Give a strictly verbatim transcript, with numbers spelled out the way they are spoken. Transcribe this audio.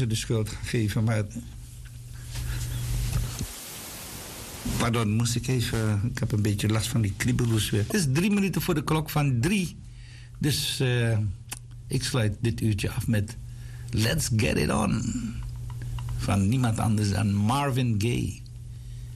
ze de schuld geven, maar... Pardon, moest ik even... Ik heb een beetje last van die kriebelhoes weer. Het is drie minuten voor de klok van drie. Dus uh, ik sluit dit uurtje af met Let's Get It On. Van niemand anders dan Marvin Gaye.